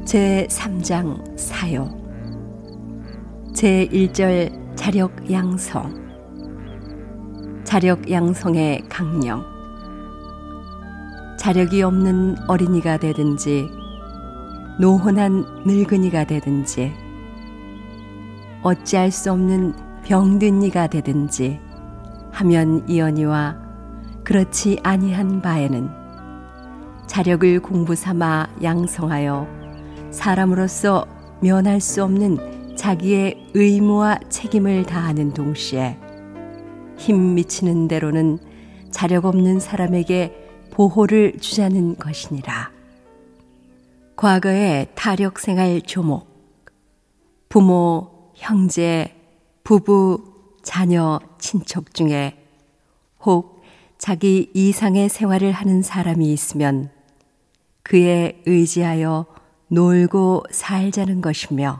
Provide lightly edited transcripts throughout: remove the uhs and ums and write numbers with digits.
제3장 사요. 제1절 자력양성. 자력양성의 강령. 자력이 없는 어린이가 되든지 노혼한 늙은이가 되든지 어찌할 수 없는 병든 이가 되든지 하면 이언이와 그렇지 아니한 바에는 자력을 공부 삼아 양성하여 사람으로서 면할 수 없는 자기의 의무와 책임을 다하는 동시에 힘 미치는 대로는 자력 없는 사람에게 보호를 주자는 것이니라. 과거의 타력 생활 조목. 부모, 형제, 부부, 자녀, 친척 중에 혹 자기 이상의 생활을 하는 사람이 있으면 그에 의지하여 놀고 살자는 것이며,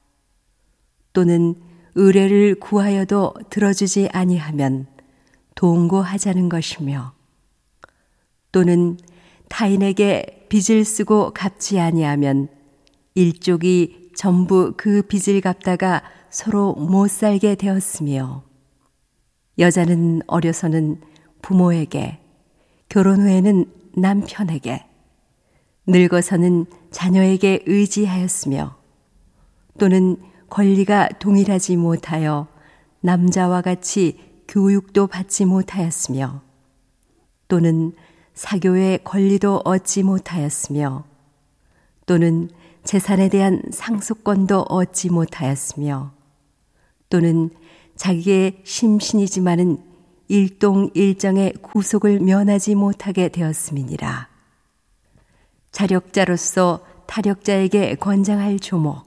또는 의뢰를 구하여도 들어주지 아니하면 동고하자는 것이며, 또는 타인에게 빚을 쓰고 갚지 아니하면 일족이 전부 그 빚을 갚다가 서로 못 살게 되었으며, 여자는 어려서는 부모에게, 결혼 후에는 남편에게, 늙어서는 자녀에게 의지하였으며, 또는 권리가 동일하지 못하여 남자와 같이 교육도 받지 못하였으며, 또는 사교의 권리도 얻지 못하였으며, 또는 재산에 대한 상속권도 얻지 못하였으며, 또는 자기의 심신이지만은 일동일정의 구속을 면하지 못하게 되었음이니라. 자력자로서 타력자에게 권장할 조목.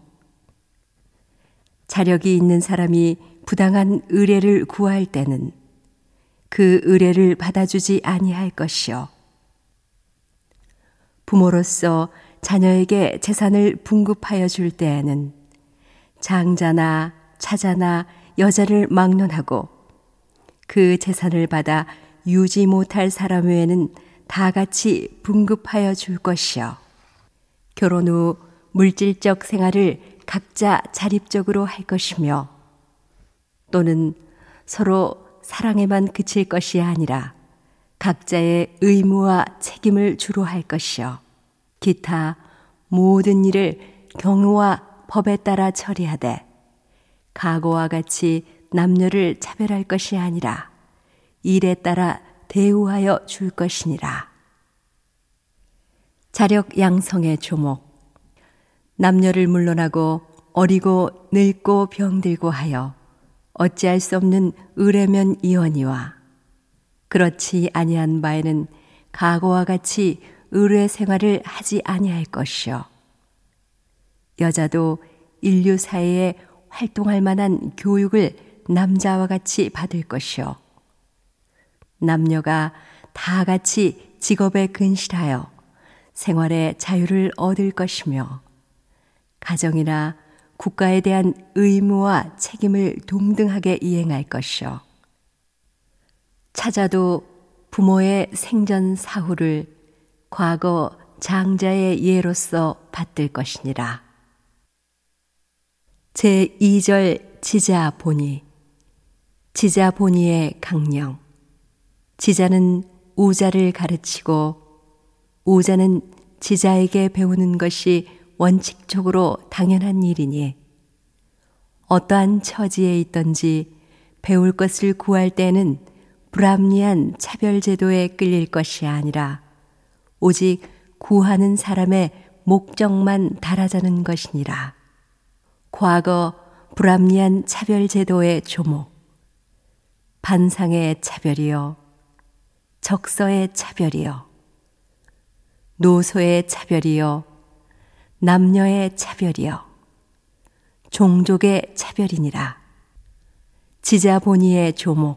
자력이 있는 사람이 부당한 의뢰를 구할 때는 그 의뢰를 받아주지 아니할 것이요, 부모로서 자녀에게 재산을 분급하여 줄 때에는 장자나 차자나 여자를 막론하고 그 재산을 받아 유지 못할 사람 외에는 다 같이 분급하여 줄 것이요, 결혼 후 물질적 생활을 각자 자립적으로 할 것이며, 또는 서로 사랑에만 그칠 것이 아니라 각자의 의무와 책임을 주로 할 것이요, 기타 모든 일을 경우와 법에 따라 처리하되 과거와 같이 남녀를 차별할 것이 아니라 일에 따라 대우하여 줄 것이니라. 자력 양성의 조목. 남녀를 물론하고 어리고 늙고 병들고 하여 어찌할 수 없는 의뢰면 이언이와 그렇지 아니한 바에는 과거와 같이 의뢰 생활을 하지 아니할 것이요, 여자도 인류 사회에 활동할 만한 교육을 남자와 같이 받을 것이요, 남녀가 다 같이 직업에 근실하여 생활의 자유를 얻을 것이며, 가정이나 국가에 대한 의무와 책임을 동등하게 이행할 것이요, 차자도 부모의 생전 사후를 과거 장자의 예로서 받들 것이니라. 제2절 지자보니. 지자보니의 강령. 지자는 우자를 가르치고 우자는 지자에게 배우는 것이 원칙적으로 당연한 일이니, 어떠한 처지에 있든지 배울 것을 구할 때는 불합리한 차별제도에 끌릴 것이 아니라 오직 구하는 사람의 목적만 달하자는 것이니라. 과거 불합리한 차별제도의 조목. 반상의 차별이요, 적서의 차별이요, 노소의 차별이요, 남녀의 차별이요, 종족의 차별이니라. 지자보니의 조목.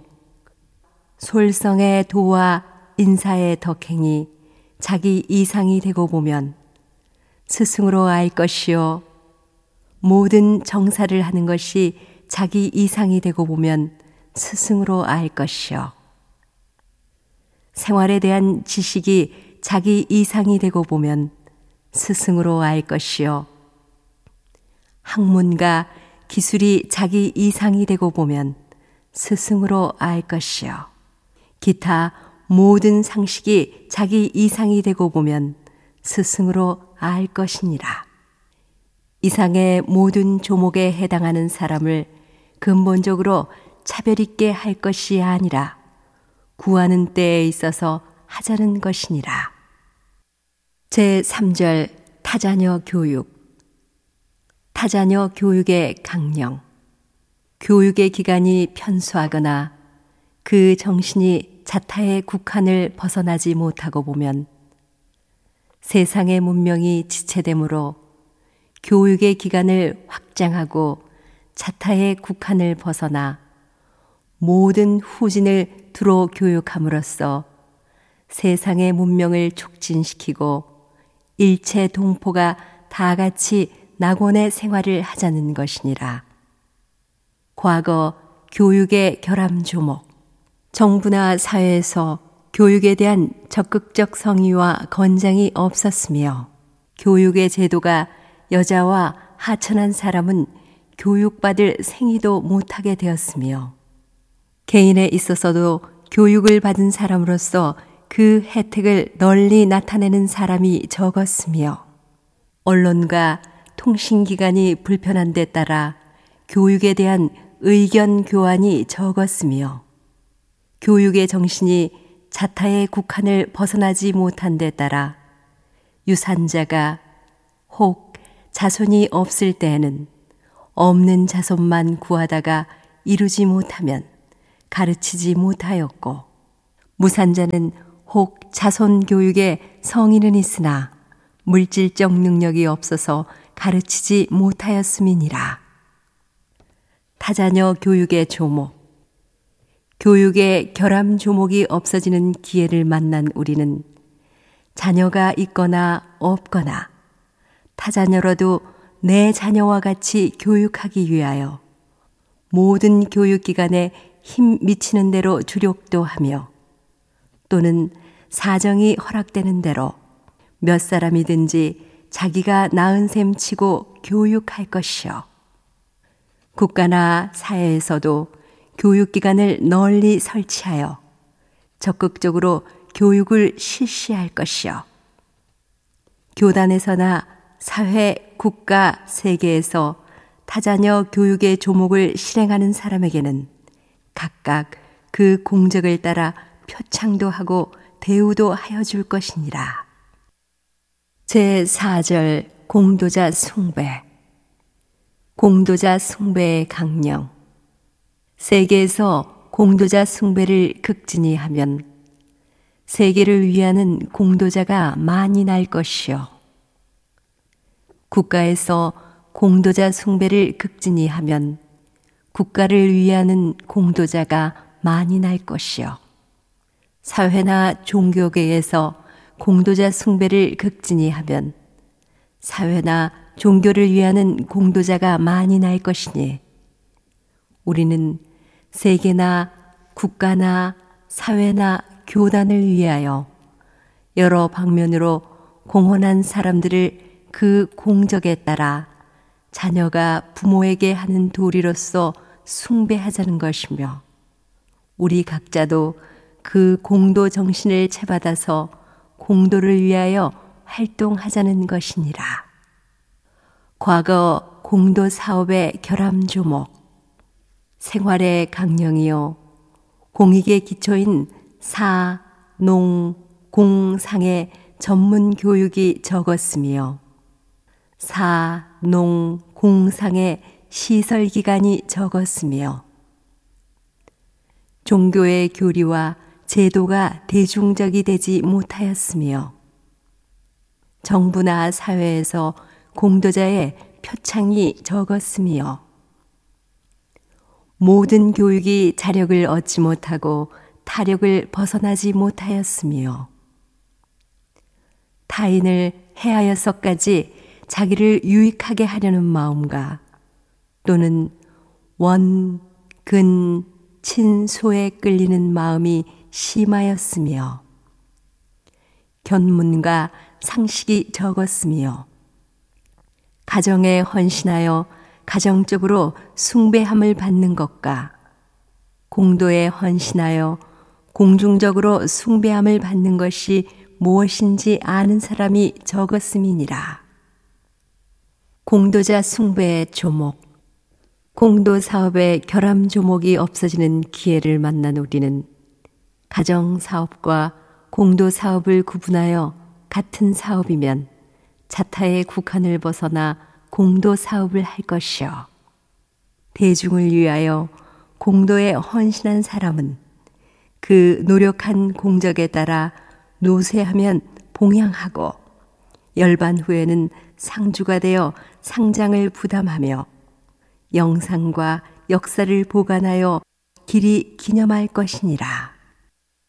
솔성의 도와 인사의 덕행이 자기 이상이 되고 보면 스승으로 알 것이요, 모든 정사를 하는 것이 자기 이상이 되고 보면 스승으로 알 것이요. 생활에 대한 지식이 자기 이상이 되고 보면 스승으로 알 것이요. 학문과 기술이 자기 이상이 되고 보면 스승으로 알 것이요. 기타 모든 상식이 자기 이상이 되고 보면 스승으로 알 것이니라. 이상의 모든 조목에 해당하는 사람을 근본적으로 차별 있게 할 것이 아니라 구하는 때에 있어서 하자는 것이니라. 제3절 타자녀 교육. 타자녀 교육의 강령. 교육의 기간이 편수하거나 그 정신이 자타의 국한을 벗어나지 못하고 보면 세상의 문명이 지체되므로 교육의 기간을 확장하고 자타의 국한을 벗어나 모든 후진을 두루 교육함으로써 세상의 문명을 촉진시키고 일체 동포가 다 같이 낙원의 생활을 하자는 것이니라. 과거 교육의 결함 조목. 정부나 사회에서 교육에 대한 적극적 성의와 권장이 없었으며 교육의 제도가 여자와 하천한 사람은 교육받을 생의도 못하게 되었으며 개인에 있어서도 교육을 받은 사람으로서 그 혜택을 널리 나타내는 사람이 적었으며 언론과 통신기관이 불편한 데 따라 교육에 대한 의견 교환이 적었으며 교육의 정신이 자타의 국한을 벗어나지 못한 데 따라 유산자가 혹 자손이 없을 때에는 없는 자손만 구하다가 이루지 못하면 가르치지 못하였고 무산자는 혹 자손 교육에 성의는 있으나 물질적 능력이 없어서 가르치지 못하였음이니라. 타자녀 교육의 조목. 교육의 결함 조목이 없어지는 기회를 만난 우리는 자녀가 있거나 없거나 타자녀로도 내 자녀와 같이 교육하기 위하여 모든 교육기관에 힘 미치는 대로 주력도 하며 또는 사정이 허락되는 대로 몇 사람이든지 자기가 낳은 셈 치고 교육할 것이요. 국가나 사회에서도 교육기관을 널리 설치하여 적극적으로 교육을 실시할 것이요. 교단에서나 사회, 국가, 세계에서 타자녀 교육의 조목을 실행하는 사람에게는 각각 그 공적을 따라 표창도 하고 대우도 하여 줄 것이니라. 제4절 공도자 숭배. 공도자 숭배의 강령. 세계에서 공도자 숭배를 극진히 하면 세계를 위하는 공도자가 많이 날 것이요. 국가에서 공도자 숭배를 극진히 하면 국가를 위하는 공도자가 많이 날 것이요. 사회나 종교계에서 공도자 숭배를 극진히 하면 사회나 종교를 위하는 공도자가 많이 날 것이니 우리는 세계나 국가나 사회나 교단을 위하여 여러 방면으로 공헌한 사람들을 그 공적에 따라 자녀가 부모에게 하는 도리로서 숭배하자는 것이며 우리 각자도 그 공도 정신을 채받아서 공도를 위하여 활동하자는 것이니라. 과거 공도 사업의 결함 조목. 생활의 강령이요 공익의 기초인 사, 농, 공, 상의 전문 교육이 적었으며 사, 농, 공, 상의 시설 기간이 적었으며 종교의 교리와 제도가 대중적이 되지 못하였으며 정부나 사회에서 공도자의 표창이 적었으며 모든 교육이 자력을 얻지 못하고 타력을 벗어나지 못하였으며 타인을 해하여서까지 자기를 유익하게 하려는 마음과 또는 원, 근, 친, 소에 끌리는 마음이 심하였으며 견문과 상식이 적었으며 가정에 헌신하여 가정적으로 숭배함을 받는 것과 공도에 헌신하여 공중적으로 숭배함을 받는 것이 무엇인지 아는 사람이 적었음이니라. 공도자 숭배의 조목. 공도 사업의 결함 조목이 없어지는 기회를 만난 우리는 가정 사업과 공도 사업을 구분하여 같은 사업이면 자타의 국한을 벗어나 공도 사업을 할 것이요. 대중을 위하여 공도에 헌신한 사람은 그 노력한 공적에 따라 노쇠하면 봉양하고 열반 후에는 상주가 되어 상장을 부담하며 영상과 역사를 보관하여 길이 기념할 것이니라.